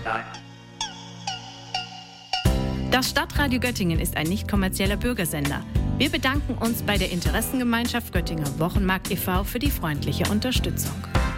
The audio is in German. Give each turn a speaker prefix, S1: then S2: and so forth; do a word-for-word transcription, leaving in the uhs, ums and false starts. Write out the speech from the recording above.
S1: sein.
S2: Das Stadtradio Göttingen ist ein nicht kommerzieller Bürgersender. Wir bedanken uns bei der Interessengemeinschaft Göttinger Wochenmarkt e V für die freundliche Unterstützung.